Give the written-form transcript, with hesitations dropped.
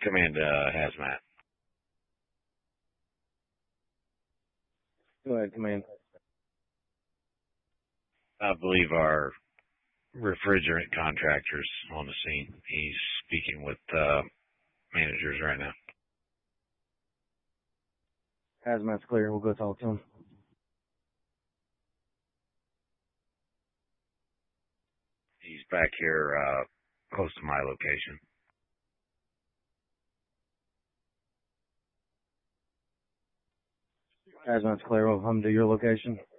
Command Hazmat. Go ahead, Command. I believe our refrigerant contractor's on the scene. He's speaking with managers right now. Hazmat's clear. We'll go talk to him. He's back here close to my location. Hazmat's clear. We'll come to your location.